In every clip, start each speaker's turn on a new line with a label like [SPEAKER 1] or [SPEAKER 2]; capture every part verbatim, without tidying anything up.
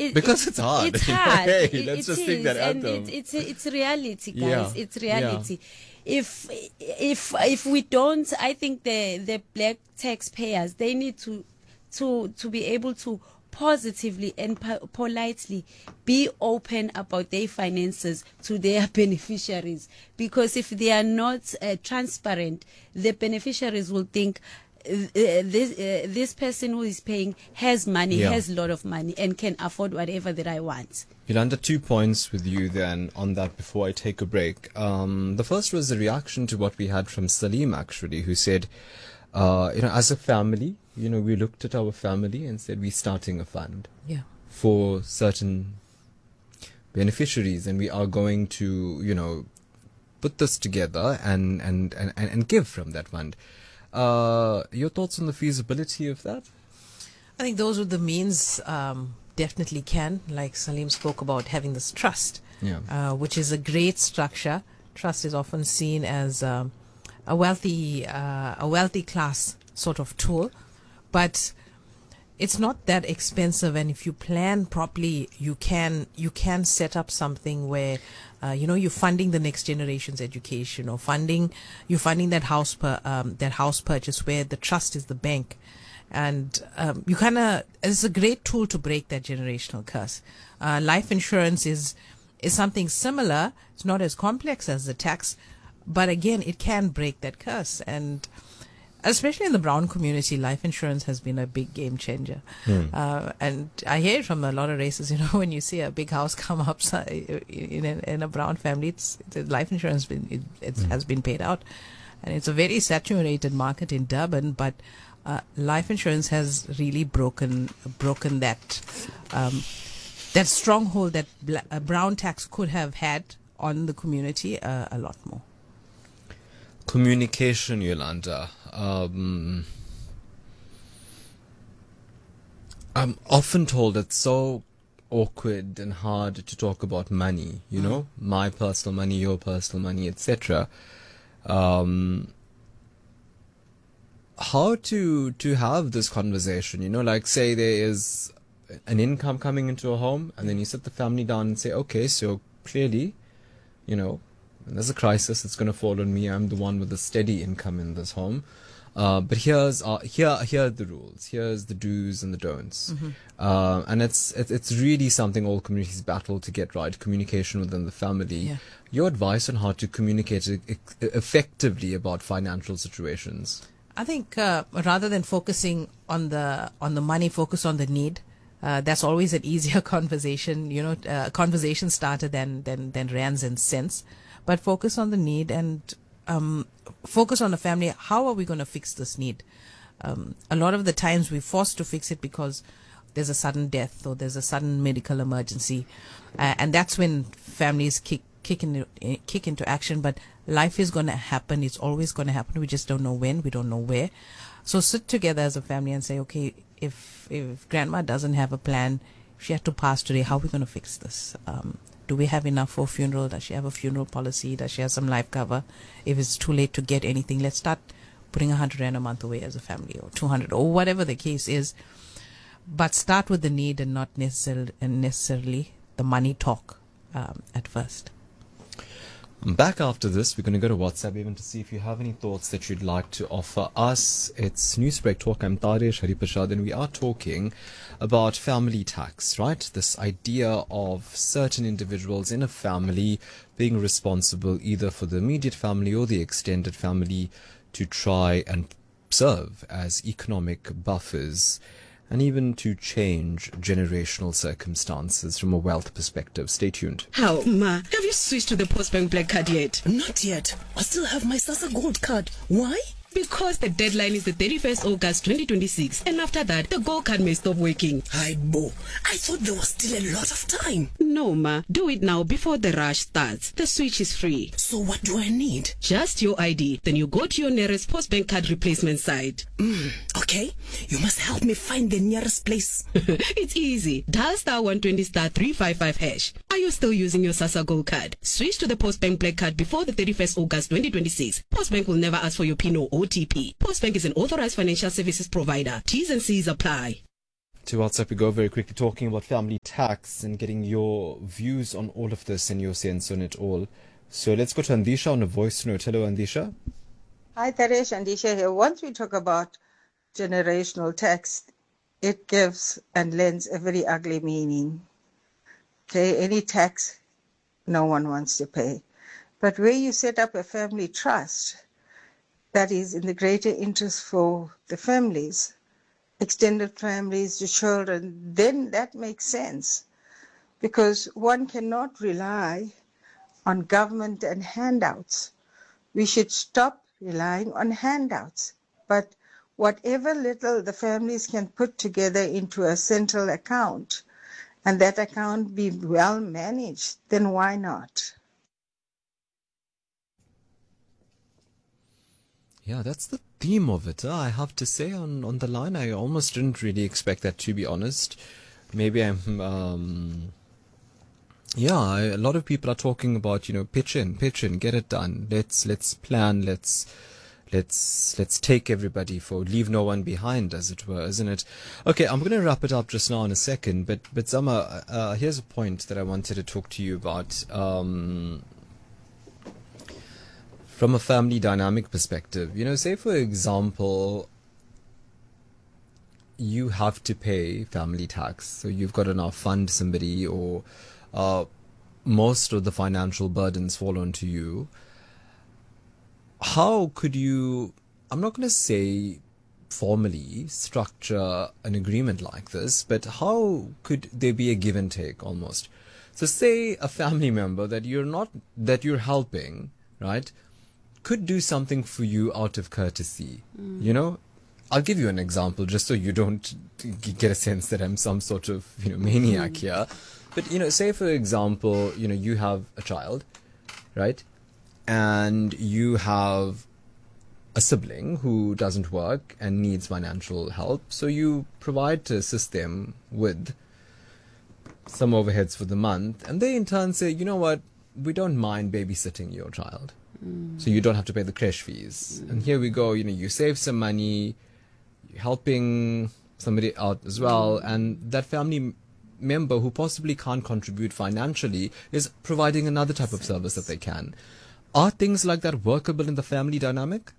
[SPEAKER 1] it,
[SPEAKER 2] because it's hard.
[SPEAKER 1] It's hard.
[SPEAKER 2] Hey,
[SPEAKER 1] it,
[SPEAKER 2] let's
[SPEAKER 1] it
[SPEAKER 2] just
[SPEAKER 1] is,
[SPEAKER 2] sing that
[SPEAKER 1] and
[SPEAKER 2] anthem.
[SPEAKER 1] it, it's it's reality, guys.
[SPEAKER 2] Yeah.
[SPEAKER 1] It's reality. Yeah. If if if we don't, I think the the black taxpayers, they need to to to be able to positively and po- politely be open about their finances to their beneficiaries, because if they are not uh, transparent, the beneficiaries will think uh, this uh, this person who is paying has money,
[SPEAKER 2] yeah.
[SPEAKER 1] has a lot of money, and can afford whatever that I want.
[SPEAKER 2] Yolanda, two points with you then on that before I take a break. Um, the first was a reaction to what we had from Salim, actually, who said, uh, you know, as a family, you know, we looked at our family and said we're starting a fund
[SPEAKER 3] yeah.
[SPEAKER 2] for certain beneficiaries, and we are going to, you know, put this together and, and, and, and give from that fund. Uh, your thoughts on the feasibility of that?
[SPEAKER 3] I think those with the means um, definitely can. Like Salim spoke about, having this trust,
[SPEAKER 2] yeah.
[SPEAKER 3] uh, which is a great structure. Trust is often seen as um, a wealthy, uh, a wealthy class sort of tool, but it's not that expensive. And if you plan properly, you can you can set up something where uh, you know you're funding the next generation's education, or funding you're funding that house per um, that house purchase where the trust is the bank. And um, you kind of, it's a great tool to break that generational curse. Uh, life insurance is is something similar. It's not as complex as the tax, but again, it can break that curse. And especially in the brown community, life insurance has been a big game changer.
[SPEAKER 2] Hmm.
[SPEAKER 3] Uh, and I hear it from a lot of races, you know, when you see a big house come up in a, in a brown family, it's, it's life insurance been, it, it hmm. has been paid out. And it's a very saturated market in Durban, but Uh, life insurance has really broken broken that um, that stronghold that bla- uh, brown tax could have had on the community uh, a lot more.
[SPEAKER 2] Communication, Yolanda. Um, I'm often told it's so awkward and hard to talk about money. You mm. know, my personal money, your personal money, et cetera. Um, how to to have this conversation, you know, like say there is an income coming into a home, and then you sit the family down and say, okay, so clearly, you know, when there's a crisis, it's going to fall on me. I'm the one with a steady income in this home. Uh, but here's uh, here here are the rules. Here's the do's and the don'ts. Mm-hmm. Uh, and it's, it's it's really something all communities battle to get right. Communication within the family. Yeah. Your advice on how to communicate e- effectively about financial situations.
[SPEAKER 3] I think uh, rather than focusing on the on the money, focus on the need. Uh, that's always an easier conversation, you know, uh, conversation starter than than than rands and cents. But focus on the need and um, focus on the family. How are we going to fix this need? Um, a lot of the times we're forced to fix it because there's a sudden death or there's a sudden medical emergency, uh, and that's when families kick kick into kick into action. But life is going to happen. It's always going to happen. We just don't know when. We don't know where. So sit together as a family and say, okay, if if grandma doesn't have a plan, if she had to pass today, how are we going to fix this? Um, do we have enough for a funeral? Does she have a funeral policy? Does she have some life cover? If it's too late to get anything, let's start putting a hundred rand a month away as a family, or two hundred, or whatever the case is. But start with the need and not necessarily, and necessarily the money talk um, at first.
[SPEAKER 2] Back after this, we're going to go to WhatsApp even to see if you have any thoughts that you'd like to offer us. It's Newsbreak Talk. I'm Taresh Haripashad, and we are talking about family tax, right? This idea of certain individuals in a family being responsible either for the immediate family or the extended family to try and serve as economic buffers, and even to change generational circumstances from a wealth perspective. Stay tuned.
[SPEAKER 4] How, Ma? Have you switched to the Postbank Black Card yet?
[SPEAKER 5] Not yet. I still have my SASSA Gold Card. Why?
[SPEAKER 4] Because the deadline is the thirty-first of August twenty twenty-six, and after that, the Gold Card may stop working.
[SPEAKER 5] Hi, Bo. I thought there was still a lot of time.
[SPEAKER 4] No, Ma. Do it now before the rush starts. The switch is free.
[SPEAKER 5] So what do I need?
[SPEAKER 4] Just your I D. Then you go to your nearest Postbank Card replacement site.
[SPEAKER 5] Mm, okay. You must help me find the nearest place.
[SPEAKER 4] It's easy. Dial star one twenty star three five five hash. Are you still using your SASSA Gold Card? Switch to the Postbank Black Card before the thirty-first of August twenty twenty-six. Postbank will never ask for your PIN or O T P. Postbank is an authorized financial services provider. T's and C's apply.
[SPEAKER 2] to WhatsApp we go very quickly, talking about family tax and getting your views on all of this and your sense on it all. So let's go to Andisha on a voice note. Hello, Andisha.
[SPEAKER 6] Hi, Taresh. Andisha here. Once we talk about generational tax, it gives and lends a very ugly meaning. Okay, any tax no one wants to pay. But where you set up a family trust that is in the greater interest for the families, extended families, the children, then that makes sense. Because one cannot rely on government and handouts. We should stop relying on handouts. But whatever little the families can put together into a central account, and that account be well managed, then why not?
[SPEAKER 2] Yeah, that's the theme of it. Huh? I have to say, on, on the line, I almost didn't really expect that, to be honest. Maybe I'm, um, yeah, I, a lot of people are talking about, you know, pitch in, pitch in, get it done. Let's, let's plan, let's, let's, let's take everybody forward, leave no one behind, as it were, isn't it? Okay, I'm going to wrap it up just now in a second, but, but Zama, uh, here's a point that I wanted to talk to you about. Um, From a family dynamic perspective, you know, say for example, you have to pay family tax. So you've got to now fund somebody, or uh, most of the financial burdens fall onto you. How could you, I'm not going to say formally structure an agreement like this, but how could there be a give and take almost? So say a family member that you're not, that you're helping, right, could do something for you out of courtesy. Mm. You know, I'll give you an example just so you don't get a sense that I'm some sort of, you know, maniac mm. here. But, you know, say for example, you know, you have a child, right? And you have a sibling who doesn't work and needs financial help. So you provide to assist them with some overheads for the month. And they in turn say, you know what, we don't mind babysitting your child. Mm. So you don't have to pay the creche fees. Mm. And here we go, you know, you save some money, you're helping somebody out as well. Mm. And that family member who possibly can't contribute financially is providing another type of service that they can. Are things like that workable in the family dynamic?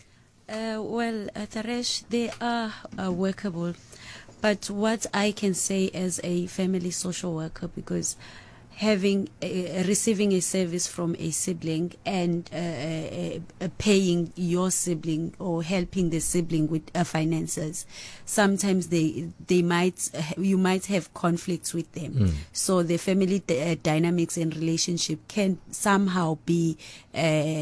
[SPEAKER 1] Uh, well, uh, Taresh, they are uh, workable. But what I can say as a family social worker, because having uh, receiving a service from a sibling and uh, uh, uh, paying your sibling or helping the sibling with uh, finances, sometimes they they might uh, you might have conflicts with them. Mm. So the family d- uh, dynamics and relationship can somehow be uh,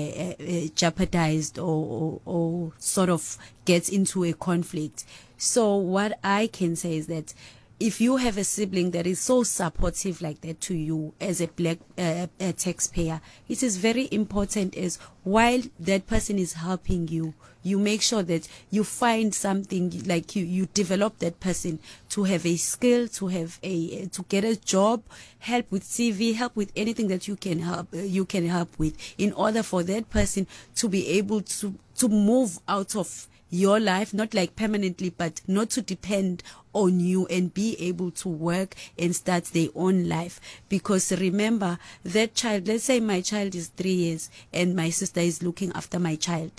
[SPEAKER 1] uh, jeopardized or, or, or sort of gets into a conflict. So what I can say is that if you have a sibling that is so supportive like that to you as a black uh, a taxpayer, it is very important as while that person is helping you, you make sure that you find something like you, you develop that person to have a skill, to have a, to get a job, help with C V, help with anything that you can help, uh, you can help with in order for that person to be able to, to move out of your life, not like permanently, but not to depend on you and be able to work and start their own life. Because remember, that child, let's say my child is three years and my sister is looking after my child.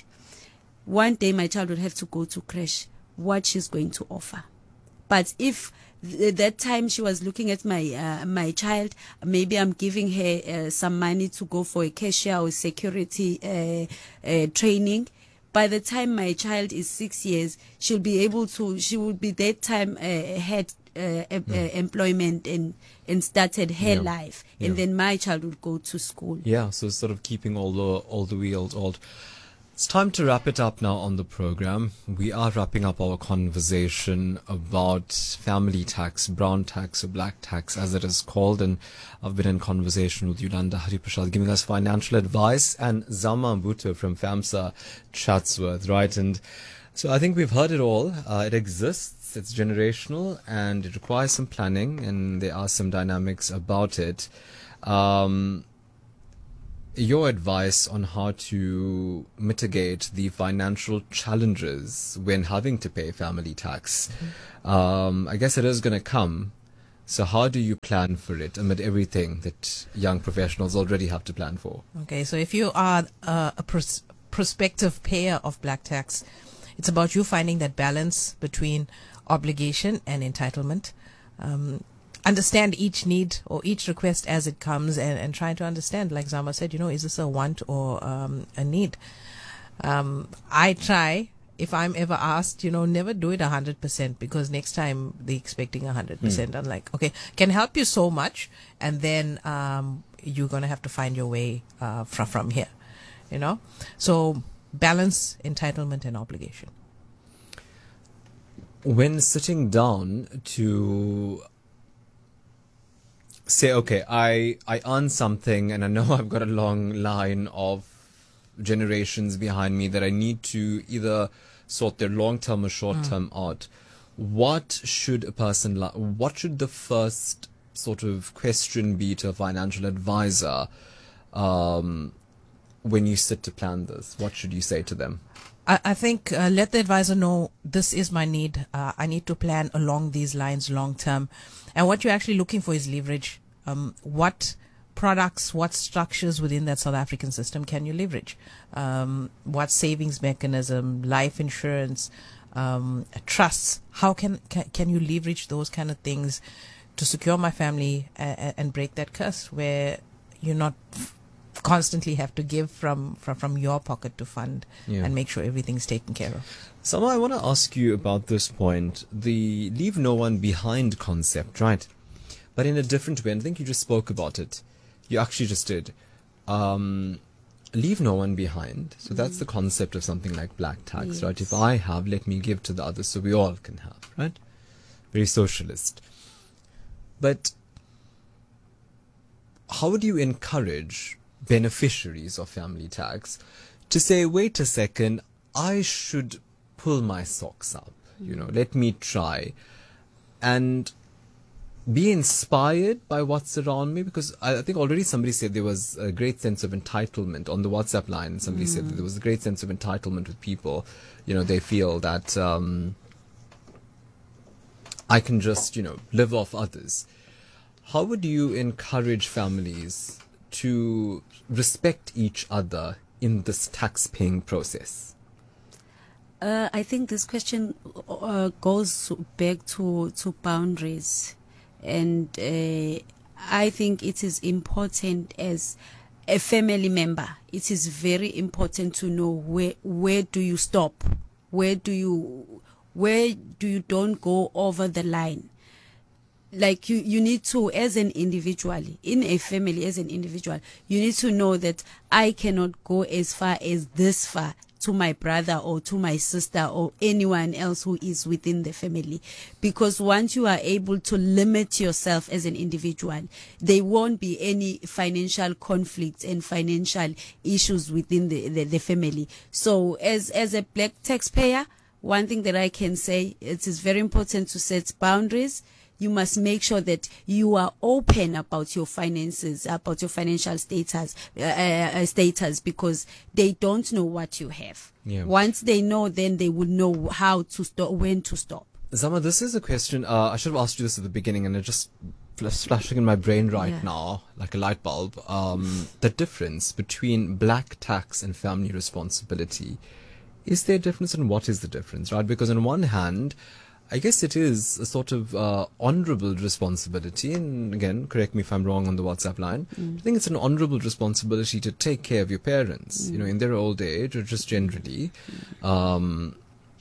[SPEAKER 1] One day my child will have to go to creche. What she's going to offer? But if th- that time she was looking at my uh, my child, maybe I'm giving her uh, some money to go for a cashier or security uh, uh, training. By the time my child is six years, she'll be able to, she will be that time uh, had uh, uh, mm. employment and, and started her yeah. life. And yeah. then my child will go to school.
[SPEAKER 2] Yeah, so sort of keeping all the, all the wheels oiled. It's time to wrap it up now on the program. We are wrapping up our conversation about family tax, brown tax or black tax as it is called. And I've been in conversation with Yolanda Hariprasad giving us financial advice, and Zama Mbuto from FAMSA Chatsworth, right? And so I think we've heard it all. Uh, it exists, it's generational, and it requires some planning, and there are some dynamics about it. Um, your advice on how to mitigate the financial challenges when having to pay family tax. Um, I guess it is going to come. So how do you plan for it amid everything that young professionals already have to plan for?
[SPEAKER 3] Okay, so if you are uh, a pros- prospective payer of black tax, it's about you finding that balance between obligation and entitlement. Um, understand each need or each request as it comes, and, and try to understand, like Zama said, you know, is this a want or um, a need? Um, I try, if I'm ever asked, you know, never do it one hundred percent, because next time they're expecting one hundred percent. I'm like, okay, can help you so much, and then um, you're going to have to find your way uh, from, from here, you know? So balance entitlement and obligation.
[SPEAKER 2] When sitting down to say, okay, I, I earn something and I know I've got a long line of generations behind me that I need to either sort their long-term or short-term mm. out, what should a person, li- what should the first sort of question be to a financial advisor um, when you sit to plan this? What should you say to them?
[SPEAKER 3] I, I think uh, let the advisor know this is my need. Uh, I need to plan along these lines long-term. And what you're actually looking for is leverage. Um, what products, what structures within that South African system can you leverage? Um, what savings mechanism, life insurance, um, trusts? How can, can can you leverage those kind of things to secure my family and, and break that curse where you're not constantly have to give from, from, from your pocket to fund yeah. and make sure everything's taken care of.
[SPEAKER 2] Sama, I want to ask you about this point, the leave no one behind concept, right? But in a different way, and I think you just spoke about it. You actually just did. Um, leave no one behind. So mm. that's the concept of something like black tax, yes. right? If I have, let me give to the others so we all can have, right? Very socialist. But how would you encourage beneficiaries of family tax to say, wait a second, I should pull my socks up, you know, let me try and be inspired by what's around me? Because I, I think already somebody said there was a great sense of entitlement on the WhatsApp line. Somebody mm. said that there was a great sense of entitlement with people. You know, they feel that um, I can just, you know, live off others. How would you encourage families to respect each other in this tax-paying process?
[SPEAKER 1] Uh, I think this question uh, goes back to, to boundaries. And uh, I think it is important as a family member. It is very important to know where where do you stop, where do you where do you don't go over the line. Like you, you need to, as an individual, in a family, as an individual, you need to know that I cannot go as far as this far to my brother or to my sister or anyone else who is within the family. Because once you are able to limit yourself as an individual, there won't be any financial conflicts and financial issues within the, the, the family. So as, as a black taxpayer, one thing that I can say, it is very important to set boundaries. You must make sure that you are open about your finances, about your financial status, uh, uh, status, because they don't know what you have.
[SPEAKER 2] Yeah.
[SPEAKER 1] Once they know, then they will know how to stop, when to stop.
[SPEAKER 2] Zama, this is a question, uh, I should have asked you this at the beginning, and it just flashing in my brain right yeah. now, like a light bulb. Um, the difference between black tax and family responsibility. Is there a difference, and what is the difference, right? Because on one hand, I guess it is a sort of uh, honorable responsibility, and again, correct me if I'm wrong on the WhatsApp line. Mm. I think it's an honorable responsibility to take care of your parents, mm. you know, in their old age or just generally. Mm. Um,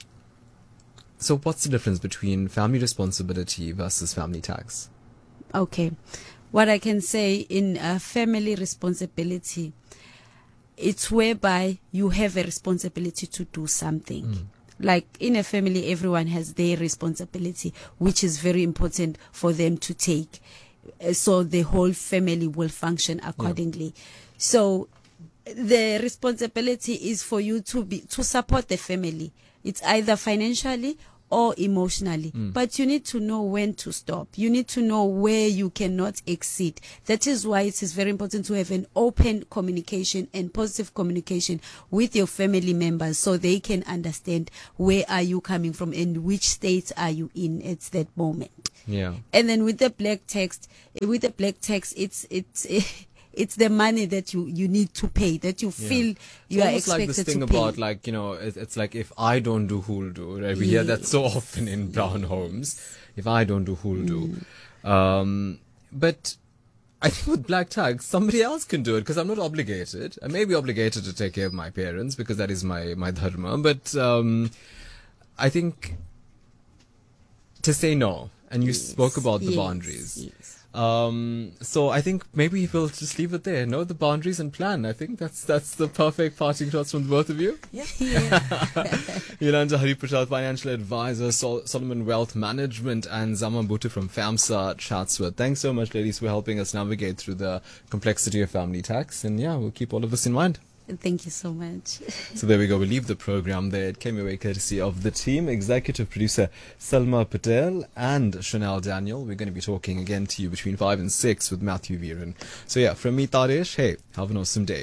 [SPEAKER 2] so what's the difference between family responsibility versus family tax?
[SPEAKER 1] Okay. What I can say in uh, family responsibility, it's whereby you have a responsibility to do something. Mm. Like in a family, everyone has their responsibility, which is very important for them to take. So the whole family will function accordingly. Yeah. So the responsibility is for you to be, to support the family. It's either financially or emotionally,
[SPEAKER 2] Mm.
[SPEAKER 1] but you need to know when to stop. You need to know where you cannot exceed. That is why it is very important to have an open communication and positive communication with your family members so they can understand where are you coming from and which state are you in at that moment.
[SPEAKER 2] Yeah.
[SPEAKER 1] And then with the black text, with the black text, it's it's it's the money that you, you need to pay, that you feel
[SPEAKER 2] It's
[SPEAKER 1] you are
[SPEAKER 2] almost
[SPEAKER 1] expected
[SPEAKER 2] like this thing
[SPEAKER 1] to pay.
[SPEAKER 2] about, like, you know, it, it's like, if I don't do, who'll do, right? We hear that so often in brown homes. If I don't do, who'll do. Um, but I think with black tags, somebody else can do it, because I'm not obligated. I may be obligated to take care of my parents because that is my, my dharma. But um, I think to say no, and you spoke about the
[SPEAKER 1] Yes,
[SPEAKER 2] boundaries.
[SPEAKER 1] yes.
[SPEAKER 2] Um, so I think maybe we'll just leave it there. Know the boundaries and plan. I think that's that's the perfect parting shots from the both of you.
[SPEAKER 3] Yeah.
[SPEAKER 2] Yolanda Hariprasad, financial advisor, Sol- Solomon Wealth Management, and Zaman Bhuttu from FAMSA Chatsworth. Thanks so much, ladies, for helping us navigate through the complexity of family tax. And yeah, we'll keep all of this in mind.
[SPEAKER 1] Thank you so much.
[SPEAKER 2] So there we go. We'll leave the program there. It came your way courtesy of the team, executive producer Salma Patel and Chanel Daniel. We're going to be talking again to you between five and six with Matthew Viren. So yeah, from me, Taresh, hey, have an awesome day.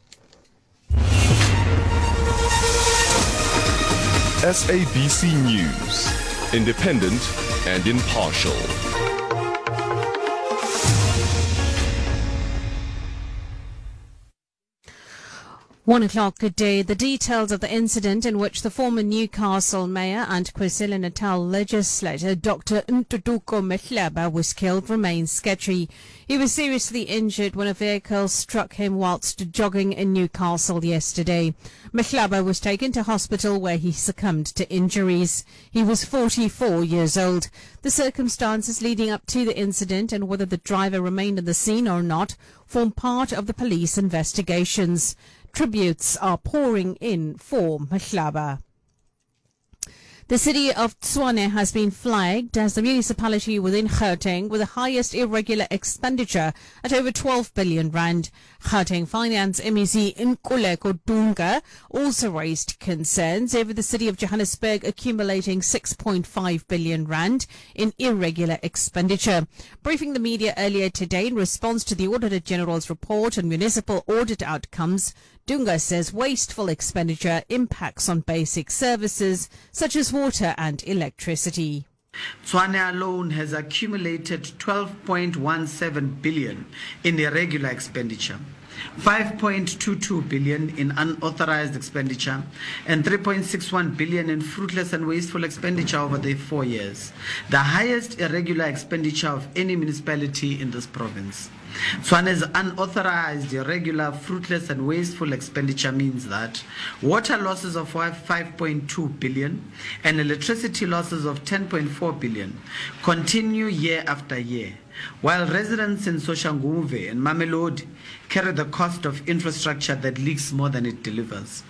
[SPEAKER 7] S A B C News, independent and impartial.
[SPEAKER 8] One o'clock, good day. The details of the incident in which the former Newcastle mayor and KwaZulu-Natal legislator Doctor Ntutuko Mhlaba was killed remains sketchy. He was seriously injured when a vehicle struck him whilst jogging in Newcastle yesterday. Mhlaba was taken to hospital where he succumbed to injuries. He was forty-four years old. The circumstances leading up to the incident and whether the driver remained on the scene or not form part of the police investigations. Tributes are pouring in for Mhlaba. The city of Tshwane has been flagged as the municipality within Gauteng with the highest irregular expenditure at over twelve billion rand. Gauteng Finance M E C Nkululeko Dunga also raised concerns over the city of Johannesburg accumulating six point five billion rand in irregular expenditure. Briefing the media earlier today in response to the Auditor General's report on municipal audit outcomes, Dunga says wasteful expenditure impacts on basic services such as water and electricity.
[SPEAKER 9] Tshwane alone has accumulated twelve point one seven billion in irregular expenditure, five point two two billion in unauthorized expenditure, and three point six one billion in fruitless and wasteful expenditure over the four years, the highest irregular expenditure of any municipality in this province. Tshwane's unauthorized, irregular, fruitless and wasteful expenditure means that water losses of five point two billion and electricity losses of ten point four billion continue year after year, while residents in Soshanguve and Mamelodi carry the cost of infrastructure that leaks more than it delivers.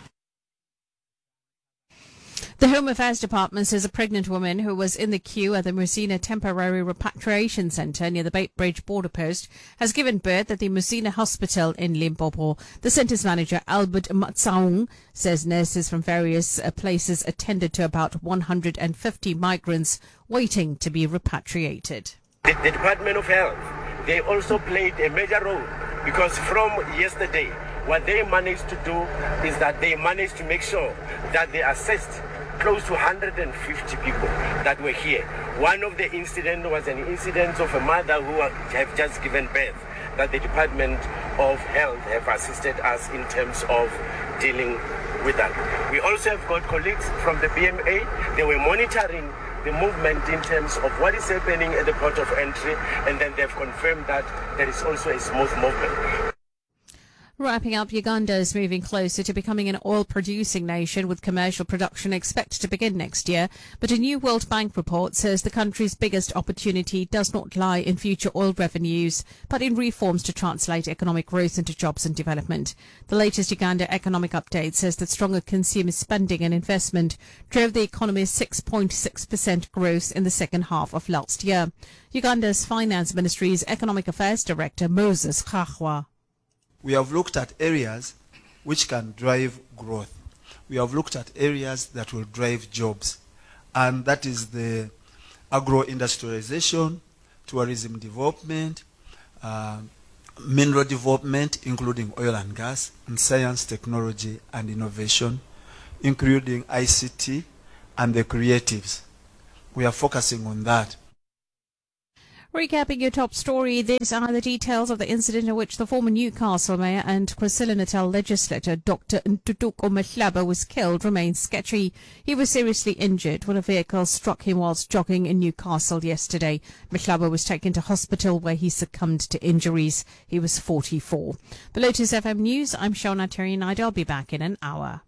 [SPEAKER 8] The Home Affairs Department says a pregnant woman who was in the queue at the Musina Temporary Repatriation Centre near the Beitbridge border post has given birth at the Musina Hospital in Limpopo. The centre's manager, Albert Matsaung, says nurses from various uh, places attended to about one hundred fifty migrants waiting to be repatriated.
[SPEAKER 10] The, the Department of Health, they also played a major role because from yesterday, what they managed to do is that they managed to make sure that they assessed close to one hundred fifty people that were here. One of the incidents was an incident of a mother who have just given birth that the Department of Health have assisted us in terms of dealing with that. We also have got colleagues from the B M A. They were monitoring the movement in terms of what is happening at the port of entry, and then they've confirmed that there is also a smooth movement.
[SPEAKER 8] Wrapping up, Uganda is moving closer to becoming an oil-producing nation with commercial production expected to begin next year. But a new World Bank report says the country's biggest opportunity does not lie in future oil revenues, but in reforms to translate economic growth into jobs and development. The latest Uganda economic update says that stronger consumer spending and investment drove the economy's six point six percent growth in the second half of last year. Uganda's Finance Ministry's Economic Affairs Director, Moses Khahwa.
[SPEAKER 11] We have looked at areas which can drive growth. We have looked at areas that will drive jobs. and that is the agro-industrialization, tourism development, uh, mineral development, including oil and gas, and science, technology, and innovation, including I C T and the creatives. We are focusing on that.
[SPEAKER 8] Recapping your top story, these are the details of the incident in which the former Newcastle mayor and KwaZulu-Natal legislator Doctor Ntuthuko Mahlaba was killed remains sketchy. He was seriously injured when a vehicle struck him whilst jogging in Newcastle yesterday. Mahlaba was taken to hospital where he succumbed to injuries. He was forty-four. The Lotus F M News, I'm Shona Terry Knight. I'll be back in an hour.